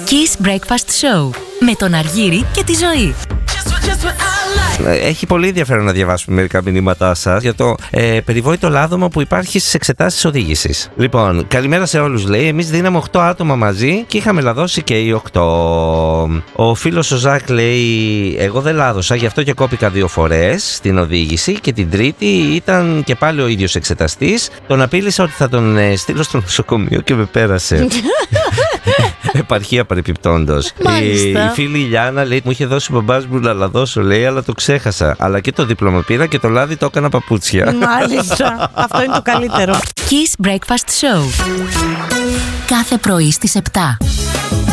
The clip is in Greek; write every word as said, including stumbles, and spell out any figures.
Kiss Breakfast Show με τον Αργύρη και τη Ζωή. Έχει πολύ ενδιαφέρον να διαβάσουμε μερικά μηνύματά σας για το ε, περιβόητο λάδωμα που υπάρχει στις εξετάσεις οδήγησης. Λοιπόν, καλημέρα σε όλους, λέει. Εμείς δίναμε οκτώ άτομα μαζί και είχαμε λαδώσει και οι οκτώ. Ο φίλος ο Ζακ λέει: εγώ δεν λάδωσα, γι' αυτό και κόπηκα δύο φορές στην οδήγηση. Και την τρίτη ήταν και πάλι ο ίδιος εξεταστής. Τον απείλησα ότι θα τον ε, στείλω στο νοσοκομείο και με πέρασε. Επαρχία παρεπιπτόντος. Η, η φίλη Λιάννα λέει: μου είχε δώσει ο μπαμπάς μου να λαδώσω, λέει, αλλά το ξέχασα. Αλλά και το δίπλωμα πήρα και το λάδι το έκανα παπούτσια. Μάλιστα. Αυτό είναι το καλύτερο. Kiss Breakfast Show. Κάθε πρωί στις επτά.